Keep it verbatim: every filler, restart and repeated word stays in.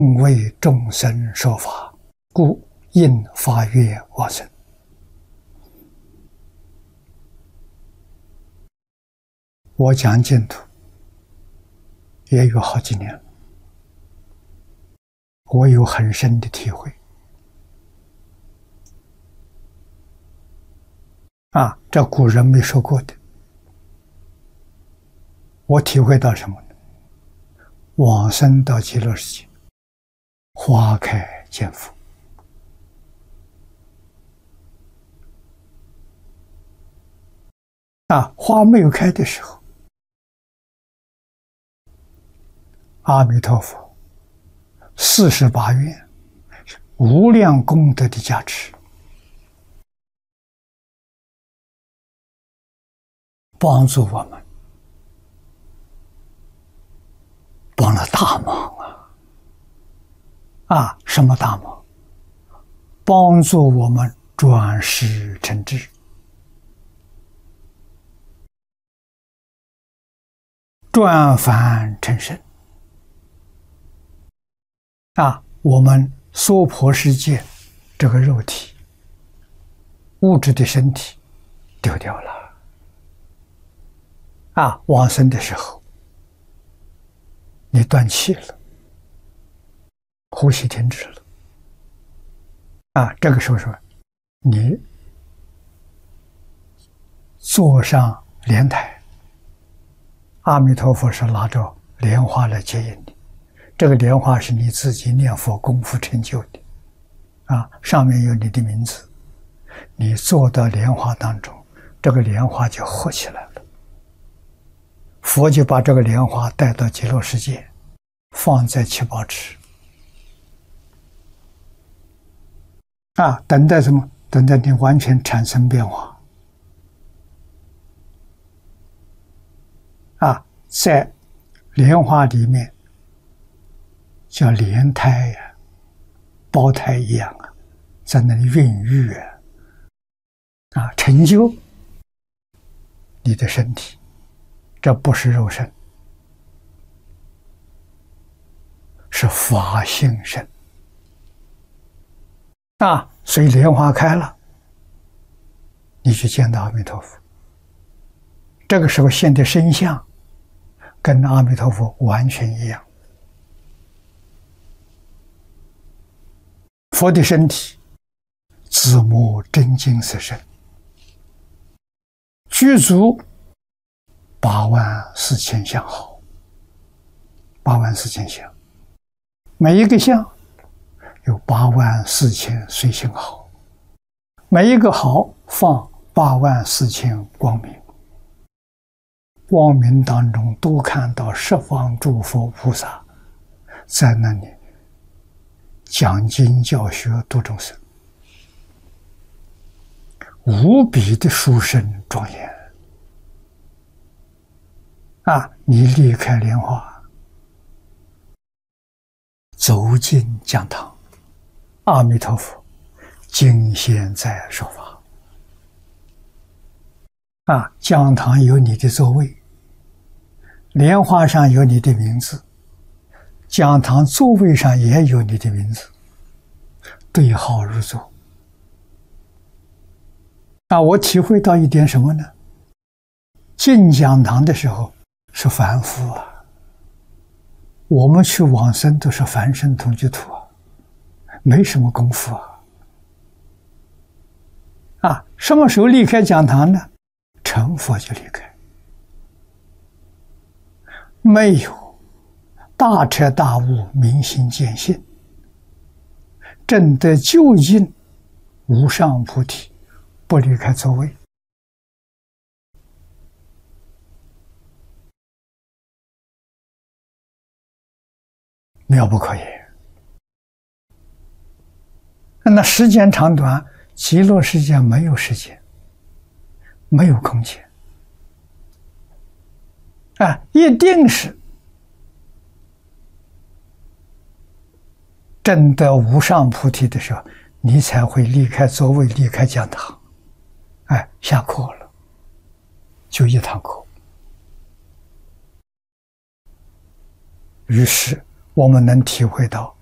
为众生说法，故应发愿往生。我讲净土也有好几年了，我有很深的体会。啊，这古人没说过的，我体会到什么呢？往生到极乐世界，花开见佛。啊，花没有开的时候，阿弥陀佛四十八愿无量功德的加持，帮助我们，帮了大忙啊！啊，什么大忙？帮助我们转识成智，转凡成圣。啊，我们娑婆世界这个肉体物质的身体丢掉了。啊，往生的时候，你断气了，呼吸停止了。啊，这个时候说，你坐上莲台，阿弥陀佛是拿着莲花来接引你。这个莲花是你自己念佛功夫成就的，啊，上面有你的名字，你坐到莲花当中，这个莲花就活起来了。佛就把这个莲花带到极乐世界，放在七宝池。啊，等待什么？等待你完全产生变化。啊，在莲花里面叫莲胎呀、啊，胞胎一样啊，在那里孕育啊，啊，成就你的身体。这不是肉身，是法性身。啊，所以莲花开了，你去见到阿弥陀佛。这个时候现的身相跟阿弥陀佛完全一样。佛的身体自摸真金色身，具足八万四千相好，八万四千相，每一个相有八万四千随行好，每一个好放八万四千光明，光明当中都看到十方诸佛菩萨在那里讲经教学度众生，无比的殊胜庄严。啊，你离开莲花，走进讲堂，阿弥陀佛今现在说法。啊，讲堂有你的座位，莲花上有你的名字，讲堂座位上也有你的名字，对号入座。啊，我体会到一点什么呢？进讲堂的时候是凡夫啊，我们去往生都是凡圣同居土啊，没什么功夫啊。啊，什么时候离开讲堂呢？成佛就离开，没有大彻大悟、明心见性，证得究竟无上菩提，不离开座位。妙不可言。那时间长短，极乐世界没有时间，没有空间，啊，一定是证得无上菩提的时候，你才会离开座位，离开讲堂。哎，下课了，就一堂课。于是我们能体会到